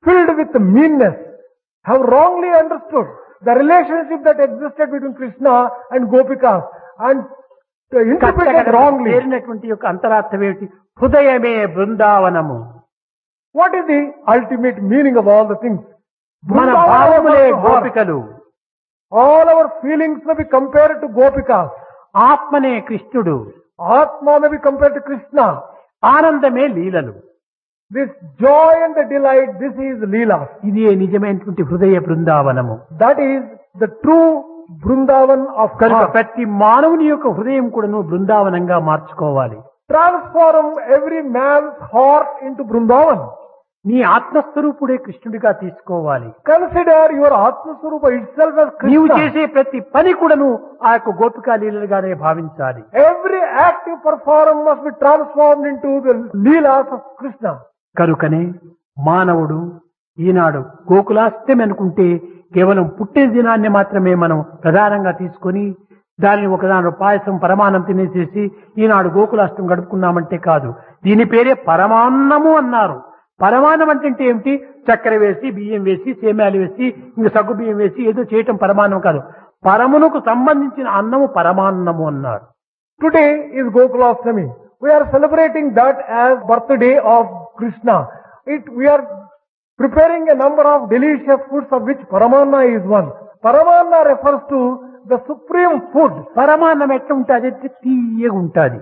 filled with meanness, have wrongly understood the relationship that existed between Krishna and Gopikas and interpreted wrongly. చేరినటువంటి యొక్క అంతరార్థం ఏమిటి? హృదయమే బృందావనము. What is the ultimate meaning of all the things? మన భావములే గోపికలు. All our feelings may be compared to Gopikas. ఆత్మనే కృష్ణుడు. Atma may be compared to Krishna. ఆనందమే లీలలు. This joy and the delight, this is Leela. ఇది నిజమైనటువంటి హృదయ బృందావనము. That is the true Brindavan of కనుక God. ప్రతి మానవుని యొక్క హృదయం కూడాను బృందావనంగా మార్చుకోవాలి. Transform every man's heart into Brindavan. నీ ఆత్మస్వరూపుడే కృష్ణుడిగా తీసుకోవాలి. Consider your Atma Swarupa itself as నీవు Krishna. చేసే ప్రతి పని కూడాను ఆ యొక్క గోపికా లీలలుగానే భావించాలి. Every act you perform must be transformed into the Leelas of Krishna. కనుకనే మానవుడు ఈనాడు గోకులాష్టమి అనుకుంటే కేవలం పుట్టిన దినాన్ని మాత్రమే మనం ప్రధానంగా తీసుకొని దానిని ఒకదాని పాయసం పరమాన్నం తినేసేసి ఈనాడు గోకులాష్టమి గడుపుకున్నామంటే కాదు. దీని పేరే పరమాన్నము అన్నారు. పరమాన్నం అంటే ఏమిటి? చక్కెర వేసి బియ్యం వేసి సేమ్యాలు వేసి ఇంక సగ్గు బియ్యం వేసి ఏదో చేయటం పరమాన్నం కాదు. పరమునకు సంబంధించిన అన్నము పరమాన్నము అన్నారు. Today is Gokulashtami. We are celebrating that as birthday of Krishna. We are preparing a number of delicious foods of which Paramanna is one. Paramanna refers to the supreme food. పరమాన్నం ఎట్లా ఉంటుంది? తీయగా ఉంటుంది.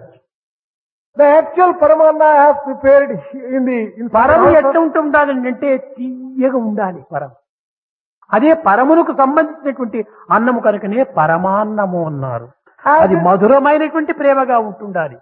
The actual Paramanna as prepared in పరము ఎట్లా ఉంటుండాలంటే తీయగా ఉండాలి. పరం అదే పరమునకు సంబంధించినటువంటి అన్నము కనుకనే పరమాన్నము అన్నారు. అది మధురమైనటువంటి ప్రేమగా ఉంటుండాలి.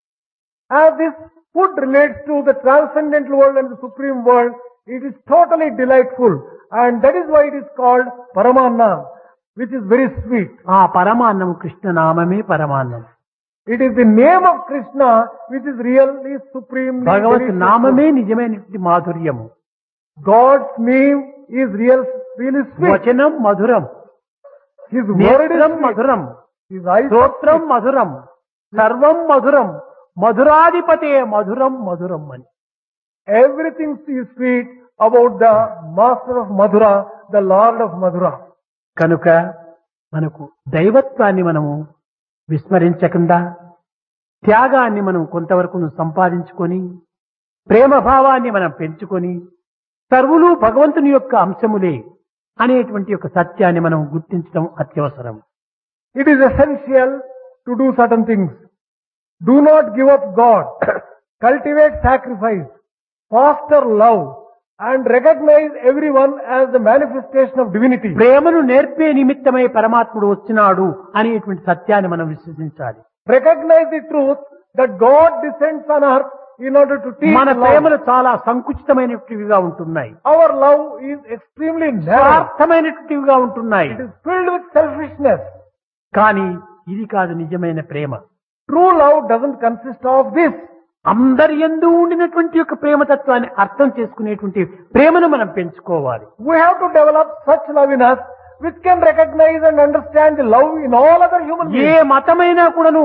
As this food relates to the transcendental world and the supreme world, it is totally delightful, and that is why it is called Paramanna, which is very sweet. ఆ పరమాన్నం కృష్ణ నామమే పరమాన్నం. It is the name of Krishna which is really supreme. భగవత్ నామమే నిజమైనటువంటి మాధుర్యము. God's name is really sweet. వచనం మధురం, His word is నేత్రం sweet. మధురం, His eyes are స్తోత్రం sweet. మధురం, సర్వం మధురం, మధురాధిపతే మధురం మధురం అని. Everything is sweet about the Master of Madhura, the Lord of Madhura. కనుక మనకు దైవత్వాన్ని మనము విస్మరించకుండా త్యాగాన్ని మనం కొంతవరకు సంపాదించుకొని ప్రేమ భావాన్ని మనం పెంచుకొని సర్వులు భగవంతుని యొక్క అంశములే అనేటువంటి యొక్క సత్యాన్ని మనం గుర్తించడం అత్యవసరం. It is essential to do certain things. Do not give up God. Cultivate sacrifice. Foster love. And recognize everyone as the manifestation of divinity. ప్రేమను నేర్పే నిమిత్తమై పరమాత్ముడు వచ్చినాడు అనేటువంటి సత్యాన్ని మనం విశ్వసించాలి. Recognize the truth that God descends on earth in order to teach మన love. ప్రేమలు చాలా సంకుచితమైనటివిగా ఉంటున్నాయి. Our love is extremely narrow. స్వార్థమైనటివిగా ఉంటున్నాయి. It is filled with selfishness. కానీ ఇది కాదు నిజమైన ప్రేమ. True love doesn't consist of this. అందరి యందు ఉండినటువంటి యొక్క ప్రేమతత్వాన్ని అర్థం చేసుకునేటువంటి ప్రేమను మనం పెంచుకోవాలి. We have to develop such love in us which can recognize and understand the love in all other human A beings. మతమైనా కూడాను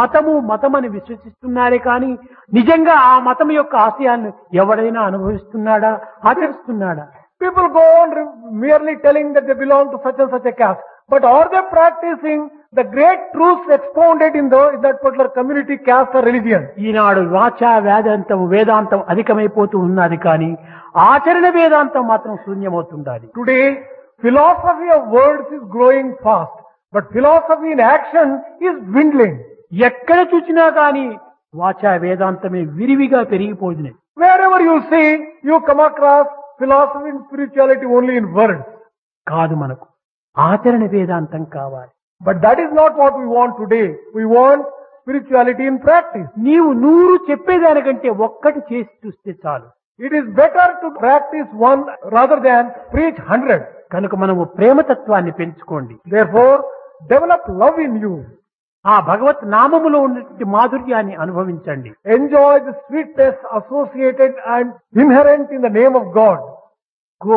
మతమని విశ్వసిస్తున్నారే కానీ నిజంగా ఆ మతం యొక్క ఆశయాన్ని ఎవడైనా అనుభవిస్తున్నాడా, ఆచరిస్తున్నాడా? People go on merely telling that they belong to such and such a caste. But are they practicing the great truths expounded in that particular community, caste or religion? ఈనాడు వాచా వేదాంతం అధికమైపోతూ ఉన్నది కానీ ఆచరణ వేదాంతం మాత్రం శూన్యమవుతుండాలి. Today, philosophy of words is growing fast. But philosophy in action is dwindling. ఎక్కడ చూసినా కానీ వాచా వేదాంతమే విరివిగా పెరిగిపోయింది. Wherever you see, you come across philosophy and spirituality only in words. కాదు, మనకు ఆచరణ వేదాంతం కావాలి. But that is not what we want today. We want spirituality in practice. నీవు 100 చెప్పేదానికంటే ఒక్కటి చేసి చూస్తే చాలు. It is better to practice one rather than preach 100. కనుక మనము ప్రేమతత్వాన్ని పెంచుకోండి. Therefore, develop love in you. ఆ భగవత్ నామములో ఉన్నటువంటి మాధుర్యాన్ని అనుభవించండి. Enjoy the sweetness associated and inherent in the name of God.